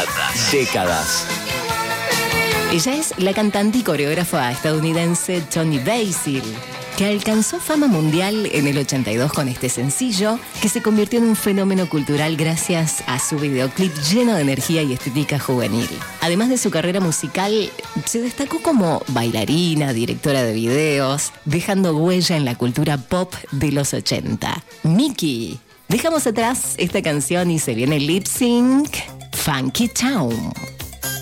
Décadas. Ella es la cantante y coreógrafa estadounidense Toni Basil, que alcanzó fama mundial en el 82 con este sencillo, que se convirtió en un fenómeno cultural gracias a su videoclip lleno de energía y estética juvenil. Además de su carrera musical, se destacó como bailarina, directora de videos, dejando huella en la cultura pop de los 80. Miki. Dejamos atrás esta canción y se viene Lip Sync, Funky Town.